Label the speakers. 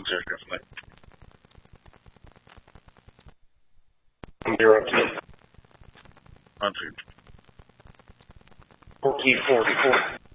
Speaker 1: second, mate.
Speaker 2: You're up to
Speaker 1: 1 second.
Speaker 2: 40, 44.